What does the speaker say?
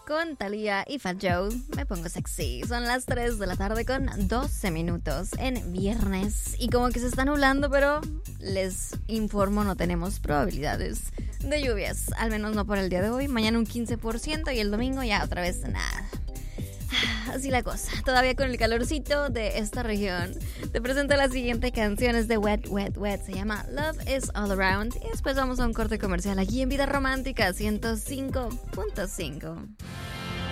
con Thalía y Fat Joe. Me pongo sexy. Son las 3 de la tarde con 12 minutos en viernes. Y como que se está nublando, pero les informo, no tenemos probabilidades de lluvias. Al menos no por el día de hoy. Mañana un 15% y el domingo ya otra vez nada. Así la cosa, todavía con el calorcito de esta región. Te presento la siguiente canción, es de Wet Wet Wet. Se llama Love is All Around. Y después vamos a un corte comercial aquí en Vida Romántica 105.5.